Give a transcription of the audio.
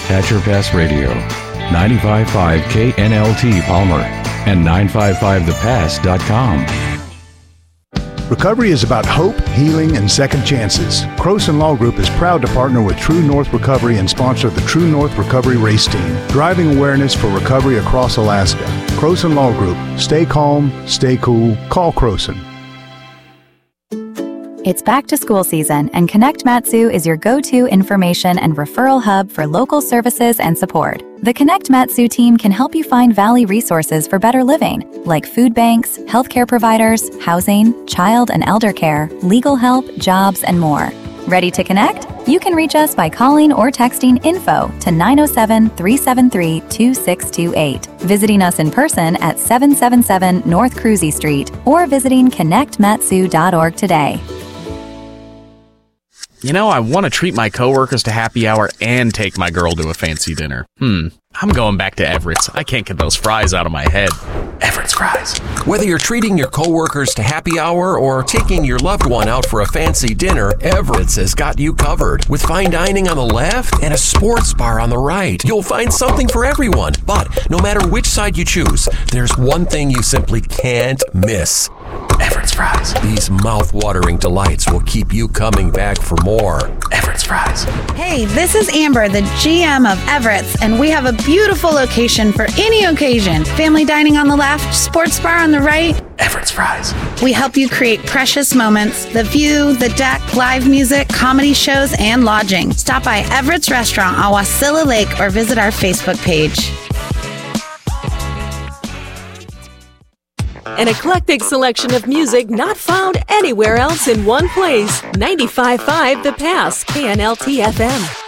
Hatcher Pass Radio, 95.5 KNLT Palmer, and 955thepass.com. Recovery is about hope, healing, and second chances. Croson Law Group is proud to partner with True North Recovery and sponsor the True North Recovery Race Team, driving awareness for recovery across Alaska. Croson Law Group. Stay calm, stay cool. Call Croson. It's back to school season, and Connect Matsu is your go-to information and referral hub for local services and support. The Connect Matsu team can help you find Valley resources for better living, like food banks, healthcare providers, housing, child and elder care, legal help, jobs, and more. Ready to connect? You can reach us by calling or texting info to 907-373-2628, visiting us in person at 777 North Cruzy Street, or visiting connectmatsu.org today. You know, I want to treat my coworkers to happy hour and take my girl to a fancy dinner. I'm going back to Everett's. I can't get those fries out of my head. Everett's fries. Whether you're treating your coworkers to happy hour or taking your loved one out for a fancy dinner, Everett's has got you covered. With fine dining on the left and a sports bar on the right, you'll find something for everyone. But no matter which side you choose, there's one thing you simply can't miss. Everett's fries. These mouth-watering delights will keep you coming back for more. Everett's fries. Hey, this is Amber, the GM of Everett's, and we have a beautiful location for any occasion. Family dining on the left, sports bar on the right. Everett's fries. We help you create precious moments, the view, the deck, live music, comedy shows, and lodging. Stop by Everett's Restaurant on Wasilla Lake or visit our Facebook page. An eclectic selection of music not found anywhere else in one place. 95.5 The Pass, KNLT FM.